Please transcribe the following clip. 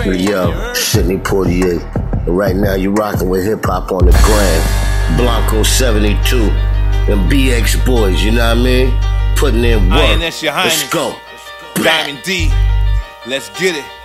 Yo, Sidney Poitier. And right now you're rocking with hip hop on the gram. Blanco 72 and BX Boys, you know what I mean? Putting in work. That's your Highness. Let's go. Diamond D. Let's get it.